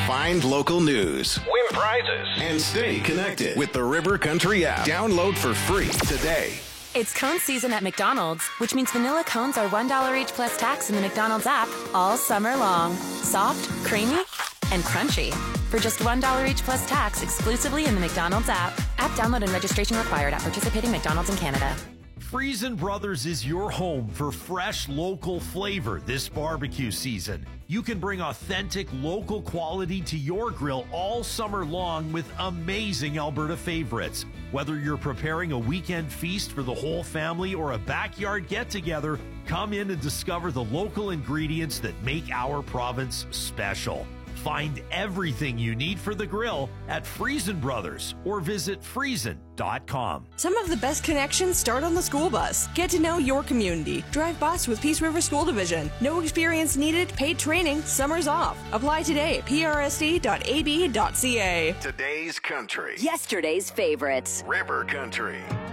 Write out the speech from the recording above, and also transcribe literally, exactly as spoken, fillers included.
Find local news, Win prizes. and stay connected with the River Country app. Download for free today. It's cone season at McDonald's, which means vanilla cones are one dollar each plus tax in the McDonald's app all summer long. Soft, creamy, and crunchy. For just one dollar each plus tax exclusively in the McDonald's app. App download and registration required at participating McDonald's in Canada. Freezin' Brothers is your home for fresh local flavor this barbecue season. You can bring authentic local quality to your grill all summer long with amazing Alberta favorites. Whether you're preparing a weekend feast for the whole family or a backyard get-together, come in and discover the local ingredients that make our province special. Find everything you need for the grill at Freezin' Brothers or visit freezin dot com. Some of the best connections start on the school bus. Get to know your community. Drive bus with Peace River School Division. No experience needed, paid training, summer's off. Apply today at p r s d dot a b dot c a. Today's country. Yesterday's favorites. River Country.